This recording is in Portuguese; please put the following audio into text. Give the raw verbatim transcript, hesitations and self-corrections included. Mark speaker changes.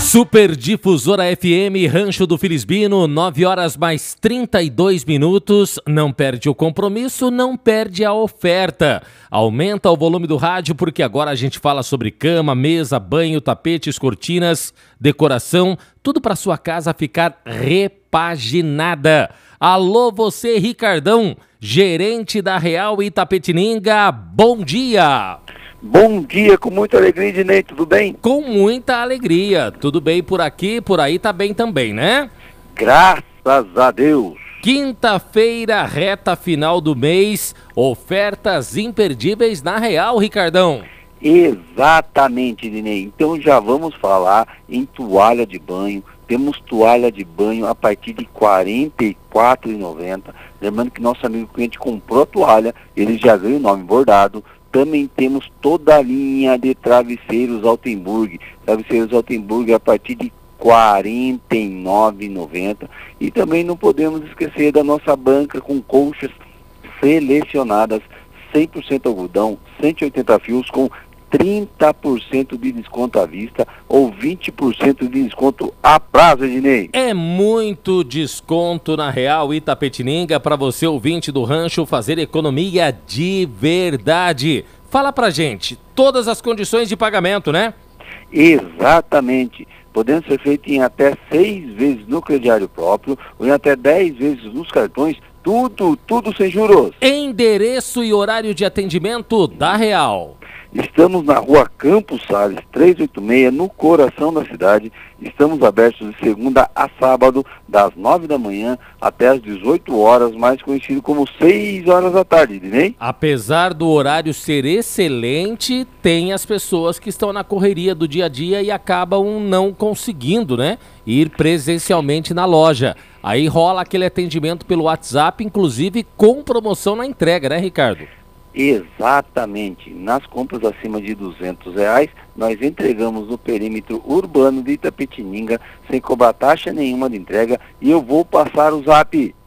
Speaker 1: Super Difusora F M, Rancho do Filisbino, nove horas mais trinta e dois minutos. Não perde o compromisso, não perde a oferta. Aumenta o volume do rádio porque agora a gente fala sobre cama, mesa, banho, tapetes, cortinas, decoração, tudo para sua casa ficar repaginada. Alô você, Ricardão, gerente da Real Itapetininga, bom dia!
Speaker 2: Bom dia, com muita alegria, Ednei, tudo bem?
Speaker 1: Com muita alegria, tudo bem por aqui, por aí tá bem também, né?
Speaker 2: Graças a Deus.
Speaker 1: Quinta-feira, reta final do mês, ofertas imperdíveis na Real, Ricardão.
Speaker 2: Exatamente, Ednei, então já vamos falar em toalha de banho. Temos toalha de banho a partir de quarenta e quatro reais e noventa centavos. Lembrando que nosso amigo cliente comprou a toalha, ele já ganha o nome bordado. Também temos toda a linha de travesseiros Altenburg. Travesseiros Altenburg a partir de quarenta e nove reais e noventa centavos. E também não podemos esquecer da nossa banca com colchas selecionadas, cem por cento algodão, cento e oitenta fios com trinta por cento de desconto à vista ou vinte por cento de desconto a prazo, Ednei.
Speaker 1: É muito desconto na Real Itapetininga para você, ouvinte do rancho, fazer economia de verdade. Fala pra gente, todas as condições de pagamento, né?
Speaker 2: Exatamente. Podendo ser feito em até seis vezes no crediário próprio ou em até dez vezes nos cartões, tudo, tudo sem juros.
Speaker 1: Endereço e horário de atendimento da Real.
Speaker 2: Estamos na rua Campos Sales, trezentos e oitenta e seis, no coração da cidade. Estamos abertos de segunda a sábado, das nove da manhã até as dezoito horas, mais conhecido como seis horas da tarde, Ednei.
Speaker 1: Apesar do horário ser excelente, tem as pessoas que estão na correria do dia a dia e acabam não conseguindo, né, ir presencialmente na loja. Aí rola aquele atendimento pelo WhatsApp, inclusive com promoção na entrega, né, Ricardo?
Speaker 2: Exatamente. Nas compras acima de duzentos reais, nós entregamos no perímetro urbano de Itapetininga, sem cobrar taxa nenhuma de entrega, e eu vou passar o zap.